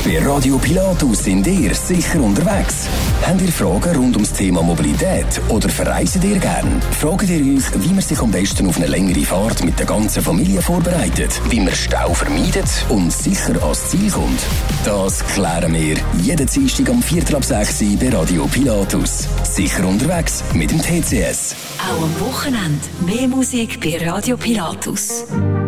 Bei Radio Pilatus sind ihr sicher unterwegs. Habt ihr Fragen rund ums Thema Mobilität oder verreisen ihr gern? Fragt ihr euch, wie man sich am besten auf eine längere Fahrt mit der ganzen Familie vorbereitet, wie man Stau vermeidet und sicher ans Ziel kommt? Das klären wir jeden Dienstag um 5:45 bei Radio Pilatus. Sicher unterwegs mit dem TCS. Auch am Wochenende mehr Musik bei Radio Pilatus.